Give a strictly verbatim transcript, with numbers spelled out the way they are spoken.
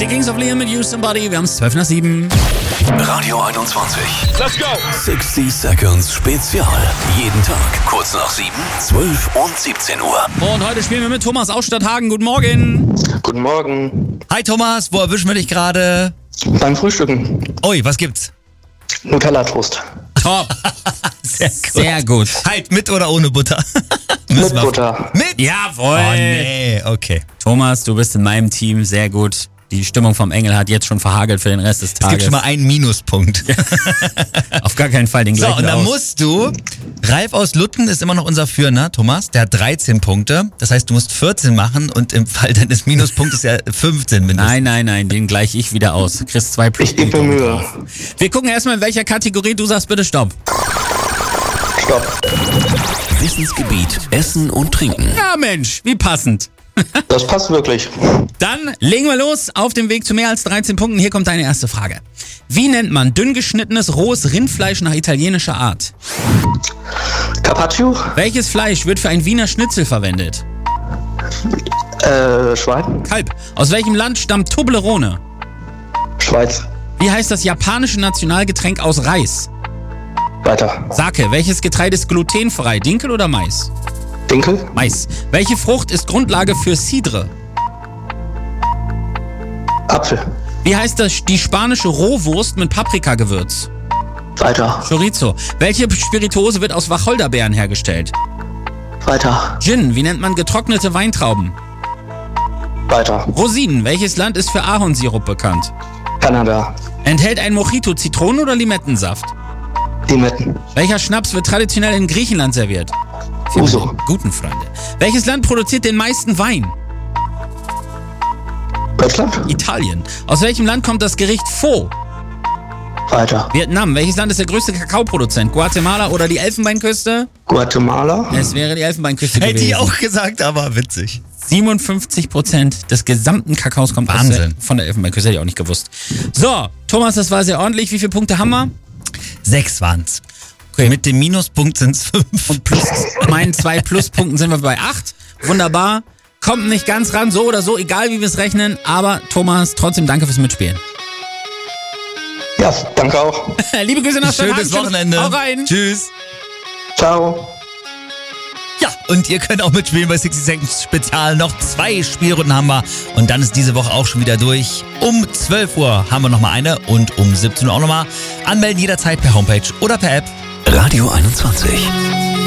Die Kings of Leon mit You Somebody. Wir haben es zwölf nach sieben. Radio einundzwanzig. Let's go! sechzig Seconds Spezial. Jeden Tag kurz nach sieben, zwölf und siebzehn Uhr. Und heute spielen wir mit Thomas aus Stadthagen. Guten Morgen. Guten Morgen. Hi Thomas, wo erwischen wir dich gerade? Beim Frühstücken. Ui, was gibt's? Nutella-Toast. Top. Sehr gut. Sehr gut. Halt mit oder ohne Butter? Mit Butter. Mit? Jawohl. Oh nee, okay. Thomas, du bist in meinem Team. Sehr gut. Die Stimmung vom Engel hat jetzt schon verhagelt für den Rest des Es Tages. gibt schon mal einen Minuspunkt. Auf gar keinen Fall den So, gleichen. und dann aus. musst du, Ralf aus Lutten ist immer noch unser Führender, Thomas, der hat dreizehn Punkte. Das heißt, du musst vierzehn machen und im Fall deines Minuspunktes ja fünfzehn mindestens. Nein, nein, nein, den gleiche ich wieder aus. Du kriegst zwei plus Ich gebe mir Mühe. Wir gucken erstmal, in welcher Kategorie du sagst, bitte stopp. Stopp. Wissensgebiet, Essen und Trinken. Ja, Mensch, wie passend. Das passt wirklich. Dann legen wir los auf dem Weg zu mehr als dreizehn Punkten. Hier kommt deine erste Frage. Wie nennt man dünn geschnittenes rohes Rindfleisch nach italienischer Art? Carpaccio. Welches Fleisch wird für ein Wiener Schnitzel verwendet? Äh, Schwein. Kalb. Aus welchem Land stammt Toblerone? Schweiz. Wie heißt das japanische Nationalgetränk aus Reis? Weiter. Sake. Welches Getreide ist glutenfrei? Dinkel oder Mais? Dinkel. Mais. Welche Frucht ist Grundlage für Cidre? Apfel. Wie heißt das die spanische Rohwurst mit Paprikagewürz? Weiter. Chorizo. Welche Spirituose wird aus Wacholderbeeren hergestellt? Weiter. Gin. Wie nennt man getrocknete Weintrauben? Weiter. Rosinen. Welches Land ist für Ahornsirup bekannt? Kanada. Enthält ein Mojito Zitronen- oder Limettensaft? Limetten. Welcher Schnaps wird traditionell in Griechenland serviert? Uso. Guten Freunde. Welches Land produziert den meisten Wein? Deutschland. Italien. Aus welchem Land kommt das Gericht Pho? Weiter. Vietnam. Welches Land ist der größte Kakaoproduzent? Guatemala oder die Elfenbeinküste? Guatemala. Es wäre die Elfenbeinküste Hätte gewesen. ich auch gesagt, aber witzig. siebenundfünfzig Prozent des gesamten Kakaos kommt aus der, Wahnsinn. von der Elfenbeinküste. Hätte ich auch nicht gewusst. So, Thomas, das war sehr ordentlich. Wie viele Punkte haben wir? Sechs waren's. Okay. Mit dem Minuspunkt sind's fünf. Und plus meinen zwei Pluspunkten sind wir bei acht. Wunderbar. Kommt nicht ganz ran, so oder so, egal wie wir es rechnen. Aber Thomas, trotzdem danke fürs Mitspielen. Ja, danke auch. Liebe Grüße nach Stadthagen. Schönes Wochenende. Hau rein. Tschüss. Ciao. Ja, und ihr könnt auch mitspielen bei sechzig Seconds Spezial. Noch zwei Spielrunden haben wir. Und dann ist diese Woche auch schon wieder durch. Um zwölf Uhr haben wir nochmal eine und um siebzehn Uhr auch nochmal. Anmelden jederzeit per Homepage oder per App. Radio einundzwanzig.